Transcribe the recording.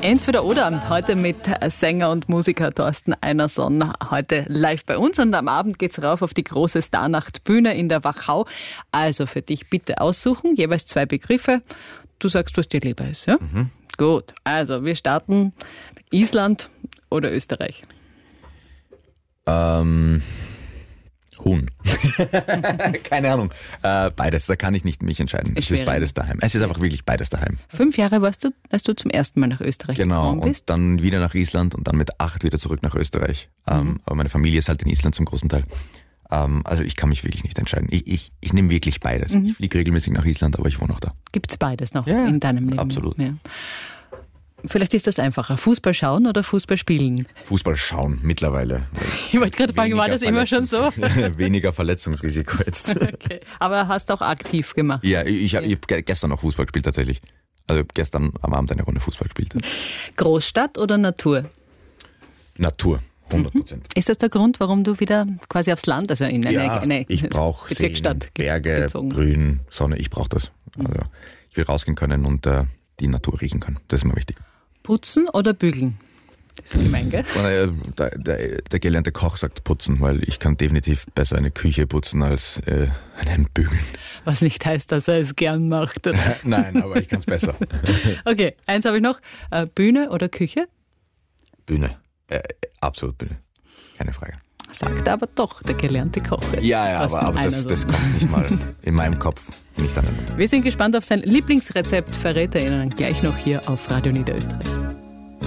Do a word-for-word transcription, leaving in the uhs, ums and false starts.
Entweder oder, heute mit Sänger und Musiker Thorsten Einerson, heute live bei uns und am Abend geht's rauf auf die große Starnacht-Bühne in der Wachau. Also für dich bitte aussuchen, jeweils zwei Begriffe. Du sagst, was dir lieber ist, ja? Mhm. Gut, also wir starten Island oder Österreich? Ähm... Huhn. Keine Ahnung. Äh, beides, da kann ich nicht mich entscheiden. Es ist beides daheim. Es ist einfach wirklich beides daheim. Fünf Jahre warst du, als du zum ersten Mal nach Österreich genau, gekommen bist. Genau, und dann wieder nach Island und dann mit acht wieder zurück nach Österreich. Mhm. Ähm, aber meine Familie ist halt in Island zum großen Teil. Ähm, also ich kann mich wirklich nicht entscheiden. Ich, ich, ich nehme wirklich beides. Mhm. Ich fliege regelmäßig nach Island, aber ich wohne auch da. Gibt's beides noch ja, in deinem Leben? Absolut. Ja. Vielleicht ist das einfacher. Fußball schauen oder Fußball spielen? Fußball schauen, mittlerweile. Ich wollte gerade fragen, war das immer schon so? Weniger Verletzungsrisiko jetzt. Okay. Aber hast du auch aktiv gemacht? Ja, ich, ich habe hab gestern noch Fußball gespielt tatsächlich. Also gestern am Abend eine Runde Fußball gespielt. Großstadt oder Natur? Natur, hundert Prozent. Mhm. Ist das der Grund, warum du wieder quasi aufs Land, also in eine, ja, eine ich brauche Bezirksstadt Berge, gezogen. Grün, Sonne, ich brauche das. Also ich will rausgehen können und äh, die Natur riechen können. Das ist mir wichtig. Putzen oder bügeln? Das ist gemein, gell? Der, der, der gelernte Koch sagt putzen, weil ich kann definitiv besser eine Küche putzen als äh, einen Bügeln. Was nicht heißt, dass er es gern macht. Oder? Nein, aber ich kann es besser. Okay, eins habe ich noch. Äh, Bühne oder Küche? Bühne. Äh, absolut Bühne. Keine Frage. Sagt aber doch der gelernte Koch. Ja, ja, aber, aber das, das kommt nicht mal in meinem Kopf, nicht an den Mund. Wir sind gespannt auf sein Lieblingsrezept, verrät er Ihnen gleich noch hier auf Radio Niederösterreich.